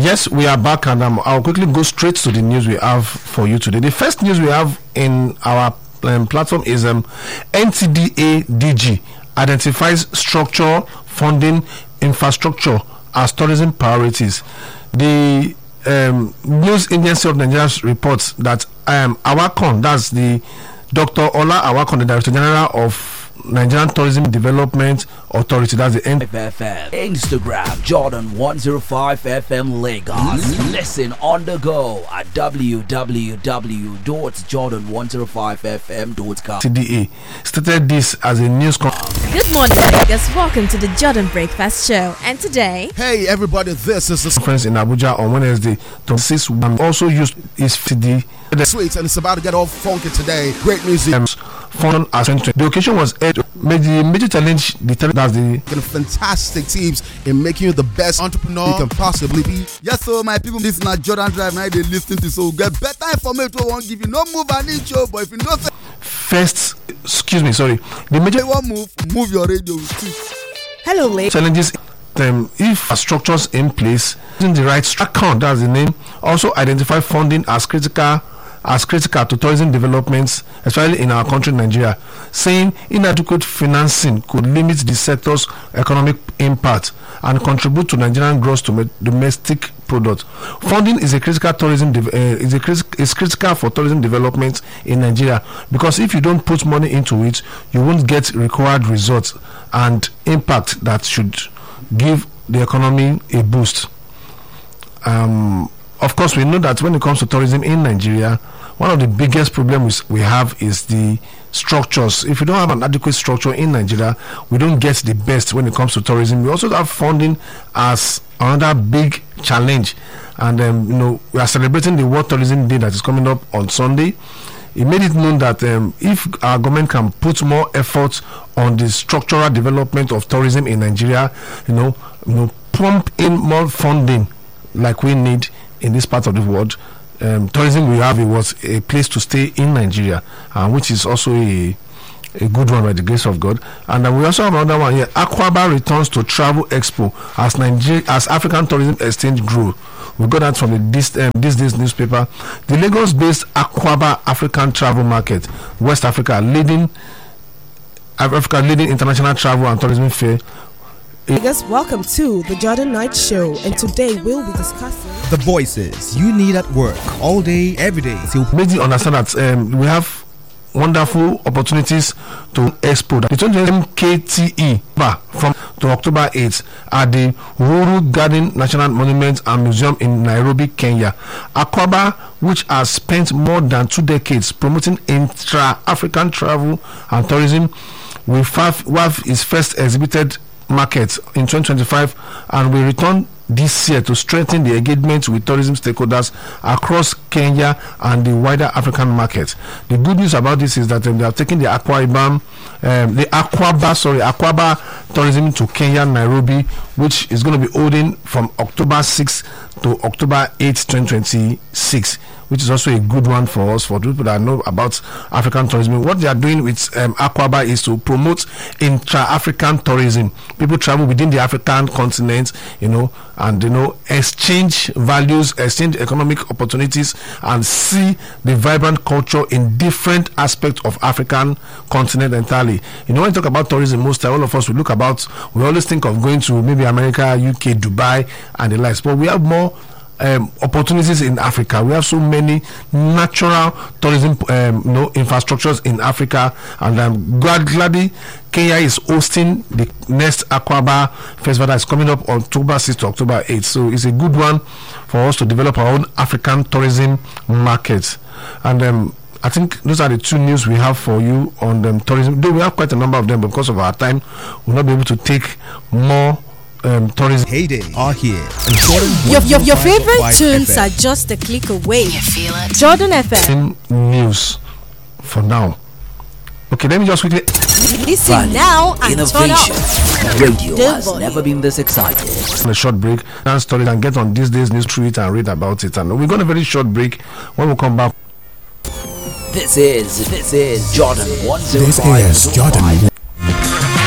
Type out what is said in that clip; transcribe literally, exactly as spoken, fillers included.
Yes, we are back, and um, I'll quickly go straight to the news we have for you today. The first news we have in our um, platform is um, N T D A D G identifies structure, funding, infrastructure as tourism priorities. The um, News Agency of Nigeria reports that um, Awakon, that's the Doctor Ola Awakon, the Director General of Nigerian Tourism Development Authority, that's the N- F M. Instagram Jordan one oh five F M Lagos. Mm-hmm. Listen on the go at w w w dot jordan one oh five f m dot com. T D A stated this as a news con- Good morning, Lagos. Welcome to the Jordan Breakfast Show. And today, hey everybody, this is the conference in Abuja on Wednesday. twenty-six and also used is T D the sweets, and it's about to get all funky today. Great music. Um, fun as the occasion was aired. The major challenge the that's the fantastic teams in making you the best entrepreneur you can possibly be. Yes, so my people, this is not Jordan Drive. Now they listen to, so get better information. Won't give you no move and each show, but if you know first, excuse me, sorry, the major one move, move your radio. hello, ladies. Challenges. Um, if structures in place, in the right account, that's the name. Also identify funding as critical. as critical to tourism developments, especially in our country, Nigeria, saying inadequate financing could limit the sector's economic impact and contribute to Nigerian gross to domestic product. Funding is a critical tourism de- uh, is a crit- is critical for tourism development in Nigeria, because if you don't put money into it, you won't get required results and impact that should give the economy a boost. Um, Of course, we know that when it comes to tourism in Nigeria, one of the biggest problems we have is the structures. If you don't have an adequate structure in Nigeria, we don't get the best when it comes to tourism. We also have funding as another big challenge. And, um, you know, we are celebrating the World Tourism Day that is coming up on Sunday. It made it known that um, if our government can put more effort on the structural development of tourism in Nigeria, you know, you know, pump in more funding like we need in this part of the world, um, tourism we have, it was a place to stay in Nigeria, uh, which is also a a good one by the grace of God. And uh, we also have another one here. Aquaba returns to Travel Expo as Nigeria as African Tourism Exchange grew. We got that from the this um, this this newspaper. The Lagos-based Aquaba African Travel Market, West Africa, leading Africa leading international travel and tourism fair. Vegas, welcome to the Jordan Night Show, and today we'll be discussing the voices you need at work all day, every day. So make you understand that um, we have wonderful opportunities to expo the twenty M K T E from to October eighth at the Uhuru Garden National Monument and Museum in Nairobi, Kenya. Aquaba, which has spent more than two decades promoting intra-African travel and tourism, will have, will have its first exhibited market in twenty twenty-five and will return this year to strengthen the engagement with tourism stakeholders across Kenya and the wider African market. The good news about this is that um, they have taken the Aqua Ibam, um, the Aquaba, sorry, Aquaba tourism to Kenya, Nairobi, which is going to be holding from October sixth to October eighth, twenty twenty-six, which is also a good one for us, for people that know about African tourism. What they are doing with um, Aquaba is to promote intra-African tourism. People travel within the African continent, you know, and, you know, exchange values, exchange economic opportunities, and see the vibrant culture in different aspects of African continent entirely. You know, when you talk about tourism, most all of us, we look about, we always think of going to maybe America, U K, Dubai, and the likes. But we have more Um, opportunities in Africa. We have so many natural tourism um, you know, infrastructures in Africa, and I'm glad gladly Kenya is hosting the next Aquaba festival that is coming up on October sixth to October eighth. So it's a good one for us to develop our own African tourism market. And um, I think those are the two news we have for you on um, tourism. Though we have quite a number of them, but because of our time, we'll not be able to take more Um, tourism. Heyday are here. Your, your, your favorite tunes are just a click away. You feel it? Jordan F M News for now. Okay, let me just quickly listen now and turn up. Innovation. Radio Good has boy. never been this excited. a short break and story and get on this day's news through it and read about it. And we're going a very short break. When we come back, This is this is Jordan one oh five. This is Jordan